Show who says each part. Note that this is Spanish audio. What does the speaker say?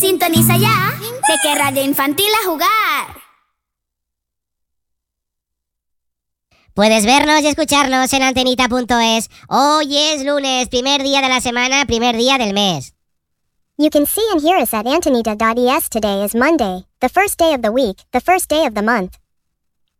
Speaker 1: Sintoniza ya, que Radio Infantil a jugar.
Speaker 2: Puedes vernos y escucharnos en antenita.es. Hoy es lunes, primer día de la semana, primer día del mes.
Speaker 3: You can see and hear us at antenita.es. Today is Monday, the first day of the week, the first day of the month.